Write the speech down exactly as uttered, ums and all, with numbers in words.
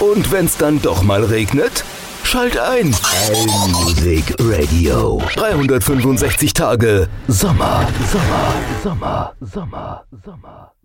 Und wenn's dann doch mal regnet? Schalt ein. Allmusic Radio. dreihundertfünfundsechzig Tage Sommer, Sommer, Sommer, Sommer, Sommer.